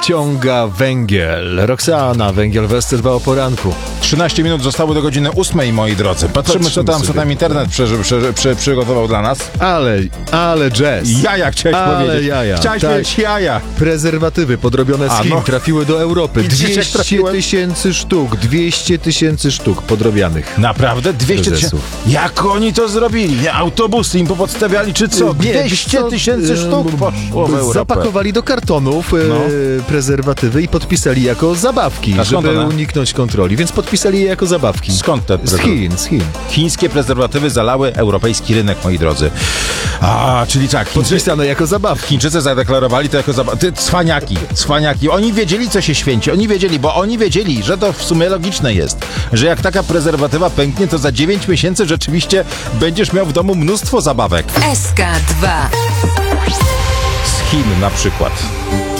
wciąga węgiel. Roxana, węgiel Westy dba o poranku. 13 minut zostało do godziny 8, moi drodzy. Patrzymy, co tam internet przygotował dla nas. Ale jazz. Jaja chciałeś powiedzieć. Jaja. Chciałeś powiedzieć jaja. Prezerwatywy podrobione z Chin trafiły do Europy. 200 tysięcy sztuk. 200 tysięcy sztuk podrobianych. Naprawdę? 200 tysięcy? Jak oni to zrobili? Nie, autobusy im popodstawiali, czy co? 200 tysięcy sztuk poszło w Europę. Zapakowali do kartonów prezerwatywy i podpisali jako zabawki, żeby uniknąć kontroli. Więc podpisali je jako zabawki. Skąd te prezerwatywy? Z Chin. Chińskie prezerwatywy zalały europejski rynek, moi drodzy. Czyli tak. Podpisane jako zabawki. Chińczycy zadeklarowali to jako zabawki. Cwaniaki. Oni wiedzieli, co się święci. Bo oni wiedzieli, że to w sumie logiczne jest. Że jak taka prezerwatywa pęknie, to za 9 miesięcy rzeczywiście będziesz miał w domu mnóstwo zabawek. SK2. Z Chin na przykład.